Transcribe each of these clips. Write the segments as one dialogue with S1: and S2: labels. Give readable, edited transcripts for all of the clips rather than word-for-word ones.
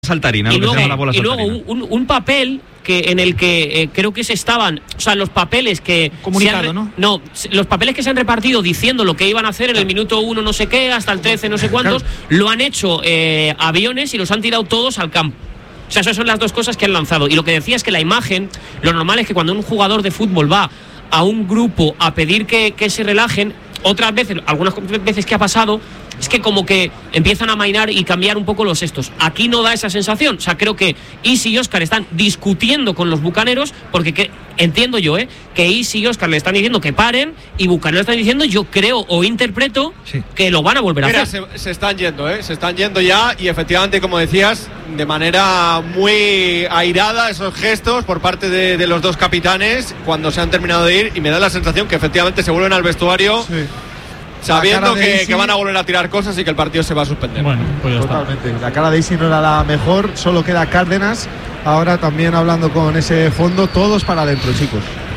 S1: saltarina,
S2: y
S1: lo que
S2: luego,
S1: se llama la bola saltarina.
S2: Y luego un papel en el que creo que se estaban, o sea, los papeles que
S3: comunicado,
S2: ¿no? los papeles que se han repartido diciendo lo que iban a hacer en el minuto 1 no sé qué, hasta el 13 no sé cuántos, lo han hecho aviones y los han tirado todos al campo. O sea, esas son las dos cosas que han lanzado. Y lo que decía es que la imagen, lo normal es que cuando un jugador de fútbol va a un grupo a pedir que se relajen, otras veces, algunas veces que ha pasado, es que como que empiezan a amainar y cambiar un poco los estos. Aquí no da esa sensación. O sea, creo que Isi y Óscar están discutiendo con los bucaneros, porque entiendo yo, que Isi y Óscar le están diciendo que paren y bucaneros están diciendo, yo creo o interpreto, que lo van a volver a hacer.
S4: Se están yendo, se están yendo ya, y efectivamente, como decías, de manera muy airada esos gestos por parte de los dos capitanes cuando se han terminado de ir, y me da la sensación que efectivamente se vuelven al vestuario. Sí. Sabiendo que van a volver a tirar cosas y que el partido se va a suspender.
S3: Bueno, pues ya
S5: totalmente está. La cara de Isi no era la mejor, solo queda Cárdenas. Ahora también hablando con ese fondo, todos para adentro, chicos.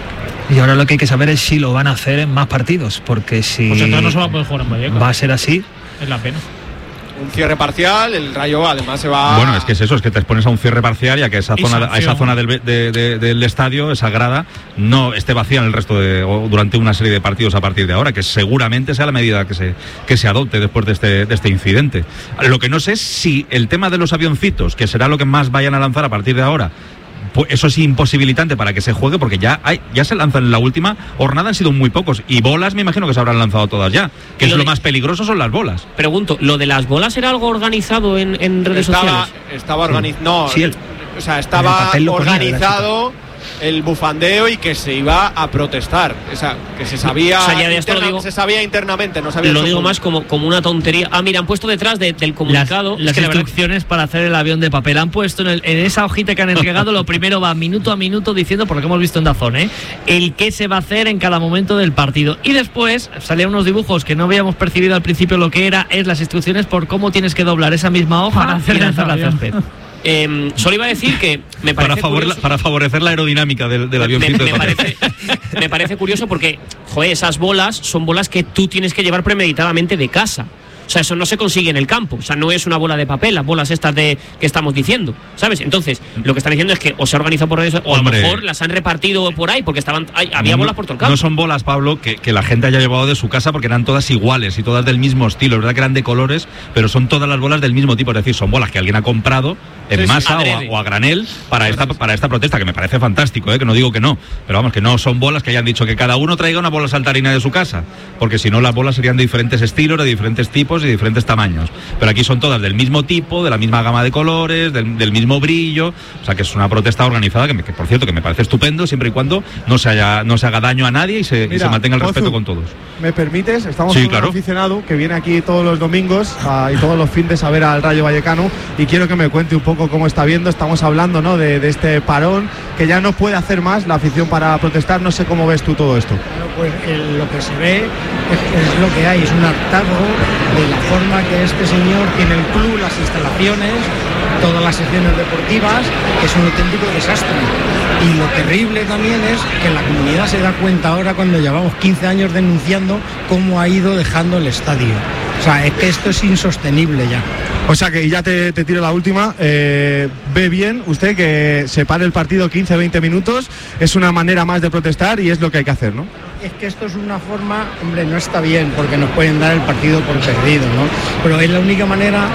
S6: Y ahora lo que hay que saber es si lo van a hacer en más partidos, porque si
S3: pues entonces no se va a poder jugar en Vallecas.
S6: Va a ser así.
S3: Es la pena.
S4: Un cierre parcial, el Rayo además se va.
S1: Bueno, es que es eso, es que te expones a un cierre parcial y a que esa zona del estadio, esa grada, no esté vacía en el resto o durante una serie de partidos a partir de ahora, que seguramente sea la medida que se adopte después de este incidente. Lo que no sé es si el tema de los avioncitos, que será lo que más vayan a lanzar a partir de ahora, pues eso es imposibilitante para que se juegue, porque ya se lanzan en la última jornada, han sido muy pocos, y bolas me imagino que se habrán lanzado todas ya, que es lo más peligroso, son las bolas.
S2: Pregunto, ¿lo de las bolas era algo organizado en redes sociales?
S4: Estaba organizado, no,
S2: sí,
S4: estaba organizado el bufandeo y que se iba a protestar, que se sabía, se sabía internamente, no sabía.
S2: Lo digo más como una tontería. Mira, han puesto detrás del comunicado
S6: las instrucciones para hacer el avión de papel. Han puesto en esa hojita que han entregado, lo primero va minuto a minuto diciendo, por lo que hemos visto en Dazón, el qué se va a hacer en cada momento del partido. Y después salían unos dibujos que no habíamos percibido al principio lo que es las instrucciones por cómo tienes que doblar esa misma hoja y lanzar la césped.
S2: Solo iba a decir que me parece
S1: para favorecer la aerodinámica del avioncito.
S2: Me parece curioso porque, esas bolas son bolas que tú tienes que llevar premeditadamente de casa. O sea, eso no se consigue en el campo. O sea, no es una bola de papel, las bolas estas que estamos diciendo, ¿sabes? Entonces, lo que están diciendo es que o se ha organizado por redes, o a lo mejor las han repartido por ahí, porque había bolas por todo el campo.
S1: No son bolas, Pablo, que la gente haya llevado de su casa, porque eran todas iguales y todas del mismo estilo. Es verdad que eran de colores, pero son todas las bolas del mismo tipo. Es decir, son bolas que alguien ha comprado en masa o a granel para esta protesta, que me parece fantástico, que no digo que no, pero vamos, que no son bolas que hayan dicho que cada uno traiga una bola saltarina de su casa, porque si no las bolas serían de diferentes estilos, de diferentes tipos y diferentes tamaños, pero aquí son todas del mismo tipo, de la misma gama de colores, del mismo brillo. O sea, que es una protesta organizada que por cierto, que me parece estupendo, siempre y cuando no se haga daño a nadie y se mantenga el respeto con todos.
S5: ¿Me permites? Estamos con un aficionado que viene aquí todos los domingos y todos los fines a ver al Rayo Vallecano, y quiero que me cuente un poco cómo está viendo. Estamos hablando, ¿no?, de este parón, que ya no puede hacer más la afición para protestar. No sé cómo ves tú todo esto.
S7: Bueno, pues lo que se ve es lo que hay, es un hartazgo de la forma que este señor tiene el club, las instalaciones, todas las secciones deportivas, que es un auténtico desastre. Y lo terrible también es que la comunidad se da cuenta ahora, cuando llevamos 15 años denunciando cómo ha ido dejando el estadio. O sea, es que esto es insostenible ya.
S5: O sea que ya te tiro la última. ¿Ve bien usted que se pare el partido 15-20 minutos? Es una manera más de protestar y es lo que hay que hacer, ¿no?
S7: Es que esto es una forma, hombre, no está bien, porque nos pueden dar el partido por perdido, ¿no? Pero es la única manera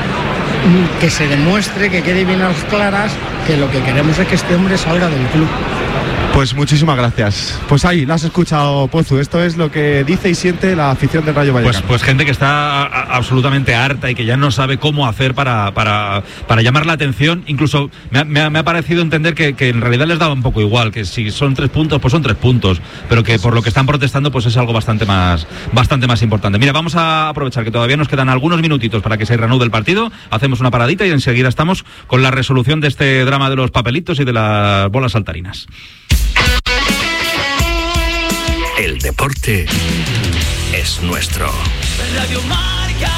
S7: que se demuestre, que quede bien a las claras, que lo que queremos es que este hombre salga del club.
S5: Pues muchísimas gracias. Pues ahí, lo has escuchado, Pozu. Esto es lo que dice y siente la afición del Rayo Vallecano.
S1: Pues gente que está absolutamente harta y que ya no sabe cómo hacer para llamar la atención. Incluso me ha parecido entender que en realidad les daba un poco igual, que si son 3 puntos, pues son 3 puntos, pero que por lo que están protestando, pues es algo bastante más importante. Mira, vamos a aprovechar que todavía nos quedan algunos minutitos para que se reanude el partido. Hacemos una paradita y enseguida estamos con la resolución de este drama de los papelitos y de las bolas saltarinas.
S8: El deporte es nuestro.
S9: Radio Marca.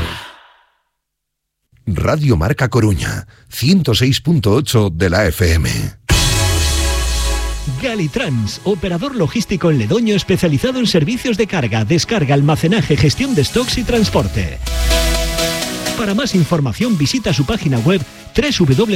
S10: Radio Marca Coruña, 106.8 de la FM.
S11: Galitrans, operador logístico en Ledoño especializado en servicios de carga, descarga, almacenaje, gestión de stocks y transporte. Para más información visita su página web www